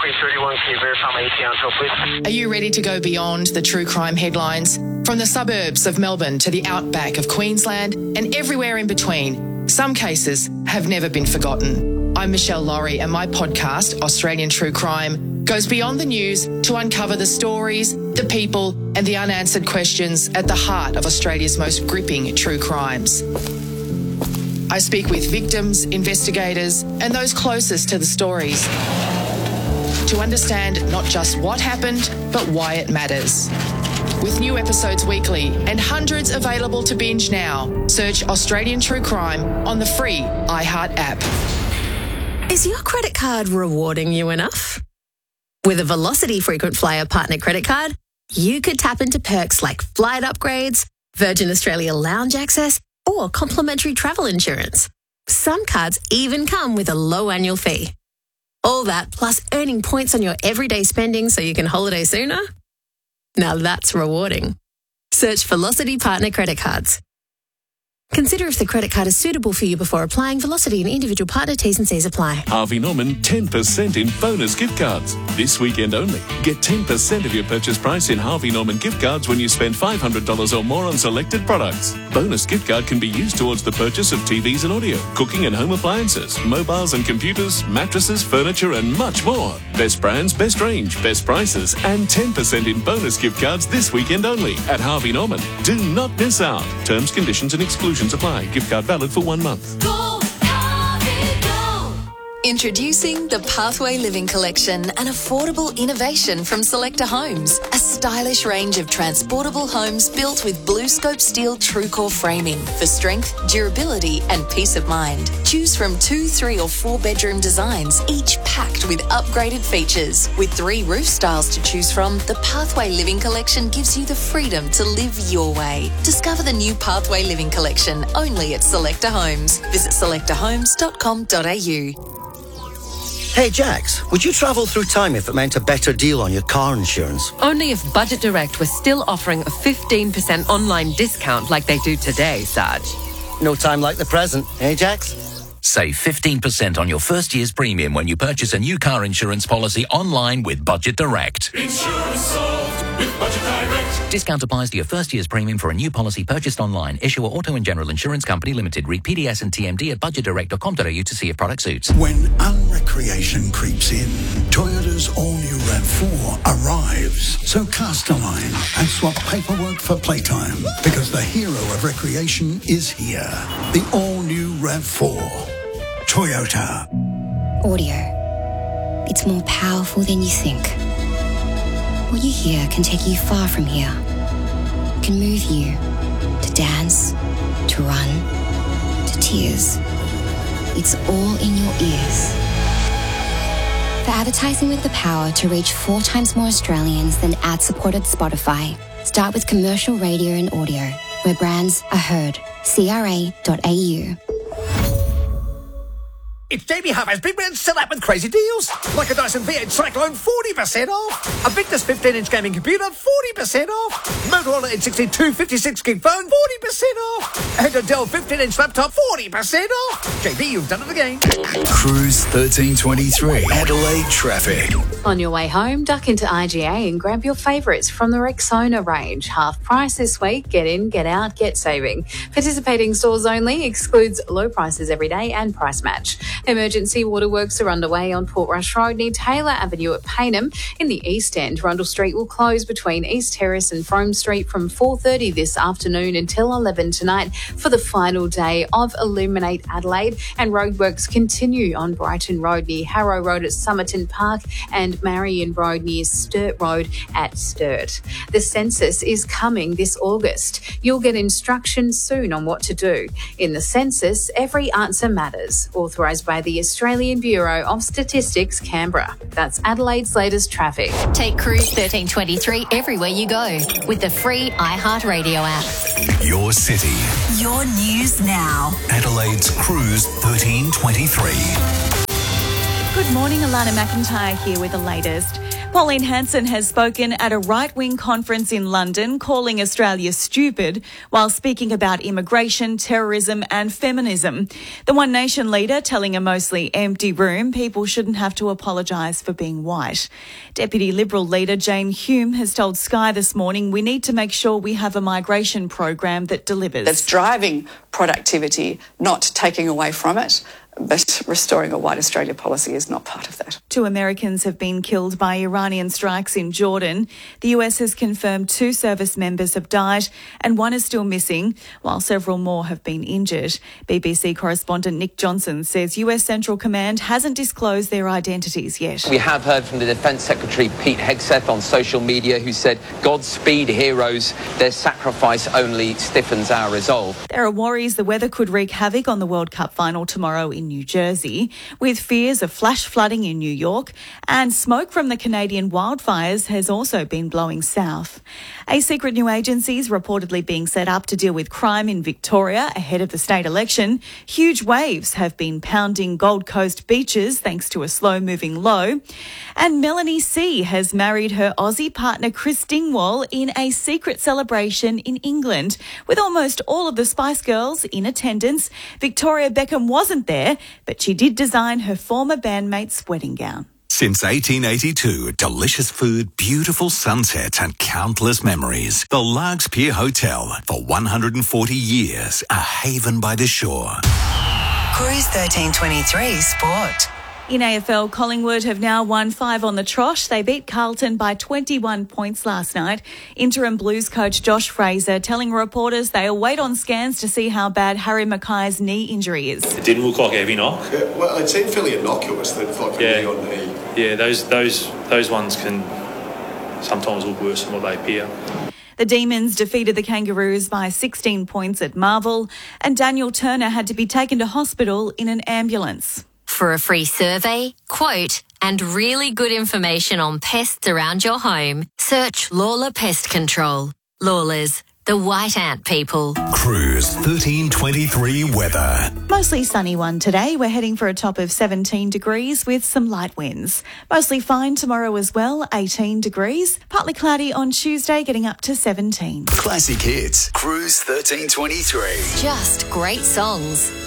331, can you verify my ETA until, please? Are you ready to go beyond the true crime headlines? From the suburbs of Melbourne to the outback of Queensland and everywhere in between, some cases have never been forgotten. I'm Michelle Laurie, and my podcast, Australian True Crime, goes beyond the news to uncover the stories, the people and the unanswered questions at the heart of Australia's most gripping true crimes. I speak with victims, investigators and those closest to the stories to understand not just what happened, but why it matters. With new episodes weekly and hundreds available to binge now, search Australian True Crime on the free iHeart app. Is your credit card rewarding you enough? With a Velocity Frequent Flyer Partner Credit Card, you could tap into perks like flight upgrades, Virgin Australia lounge access, or complimentary travel insurance. Some cards even come with a low annual fee. All that plus earning points on your everyday spending so you can holiday sooner? Now that's rewarding. Search Velocity Partner Credit Cards. Consider if the credit card is suitable for you before applying. Velocity and individual partner T's and C's apply. Harvey Norman 10% in bonus gift cards. This weekend only. Get 10% of your purchase price in Harvey Norman gift cards when you spend $500 or more on selected products. Bonus gift card can be used towards the purchase of TVs and audio, cooking and home appliances, mobiles and computers, mattresses, furniture and much more. Best brands, best range, best prices and 10% in bonus gift cards this weekend only at Harvey Norman. Do not miss out. Terms, conditions and exclusions apply. Gift card valid for 1 month. Go, Harvey, go. Introducing the Pathway Living Collection, an affordable innovation from Selector Homes. A stylish range of transportable homes built with BlueScope steel TrueCore framing for strength, durability and peace of mind. Choose from 2, 3 or 4 bedroom designs, each packed with upgraded features. With 3 roof styles to choose from, the Pathway Living Collection gives you the freedom to live your way. Discover the new Pathway Living Collection only at Selector Homes. Visit selectorhomes.com.au. Hey Jax, would you travel through time if it meant a better deal on your car insurance? Only if Budget Direct was still offering a 15% online discount like they do today, Sarge. No time like the present, eh Jax? Save 15% on your first year's premium when you purchase a new car insurance policy online with Budget Direct. Insurance solved with Budget Direct. Discount applies to your first year's premium for a new policy purchased online. Issuer Auto and General Insurance Company Limited. Read PDS and TMD at budgetdirect.com.au to see if product suits. When unrecreation creeps in, Toyota's all-new RAV4 arrives. So cast a line and swap paperwork for playtime, because the hero of recreation is here. The all-new RAV4. Toyota. Audio. It's more powerful than you think. What you hear can take you far from here. It can move you to dance, to run, to tears. It's all in your ears. For advertising with the power to reach 4 times more Australians than ad-supported Spotify, start with commercial radio and audio, where brands are heard. CRA.au. It's Jamie Harvey's Big Man still up with crazy deals. Like a Dyson V8 Cyclone, 40% off. A Victus 15-inch gaming computer, 40% off. Motorola N62 56-gig phone, 40% off. And a Dell 15-inch laptop, 40% off. JB, you've done it again. Cruise 1323, Adelaide traffic. On your way home, duck into IGA and grab your favourites from the Rexona range. Half price this week. Get in, get out, get saving. Participating stores only. Excludes low prices every day and price match. Emergency waterworks are underway on Portrush Road near Taylor Avenue at Payneham. In the East End, Rundle Street will close between East Terrace and Frome Street from 4:30 this afternoon until 11 tonight for the final day of Illuminate Adelaide. And roadworks continue on Brighton Road near Harrow Road at Somerton Park and Marion Road near Sturt Road at Sturt. The census is coming this August. You'll get instructions soon on what to do. In the census, every answer matters. Authorised by the Australian Bureau of Statistics, Canberra. That's Adelaide's latest traffic. Take Cruise 1323 everywhere you go with the free iHeartRadio app. Your city. Your news now. Adelaide's Cruise 1323. Good morning, Alana McIntyre here with the latest. Pauline Hanson has spoken at a right-wing conference in London calling Australia stupid while speaking about immigration, terrorism and feminism. The One Nation leader telling a mostly empty room people shouldn't have to apologise for being white. Deputy Liberal leader Jane Hume has told Sky this morning we need to make sure we have a migration program that delivers. That's driving productivity, not taking away from it. But restoring a white Australia policy is not part of that. 2 Americans have been killed by Iranian strikes in Jordan. The US has confirmed 2 service members have died and 1 is still missing, while several more have been injured. BBC correspondent Nick Johnson says US Central Command hasn't disclosed their identities yet. We have heard from the Defence Secretary Pete Hegseth on social media, who said, "Godspeed, heroes. Their sacrifice only stiffens our resolve." There are worries the weather could wreak havoc on the World Cup final tomorrow in New Jersey, with fears of flash flooding in New York, and smoke from the Canadian wildfires has also been blowing south. A secret new agency is reportedly being set up to deal with crime in Victoria ahead of the state election. Huge waves have been pounding Gold Coast beaches thanks to a slow-moving low. And Melanie C has married her Aussie partner Chris Dingwall in a secret celebration in England. With almost all of the Spice Girls in attendance, Victoria Beckham wasn't there, but she did design her former bandmate's wedding gown. Since 1882, delicious food, beautiful sunsets and countless memories. The Largs Pier Hotel, for 140 years, a haven by the shore. Cruise 1323 Sport. In AFL, Collingwood have now won 5 on the trot. They beat Carlton by 21 points last night. Interim Blues coach Josh Fraser telling reporters they'll wait on scans to see how bad Harry Mackay's knee injury is. It didn't look like a heavy knock. Yeah, well, it seemed fairly innocuous, that like a knee on knee. Yeah, those ones can sometimes look worse than what they appear. The Demons defeated the Kangaroos by 16 points at Marvel, and Daniel Turner had to be taken to hospital in an ambulance. For a free survey, quote, and really good information on pests around your home, search Lawler Pest Control. Lawlers, the white ant people. Cruise 1323 weather. Mostly sunny one today. We're heading for a top of 17 degrees with some light winds. Mostly fine tomorrow as well, 18 degrees. Partly cloudy on Tuesday, getting up to 17. Classic hits. Cruise 1323. Just great songs.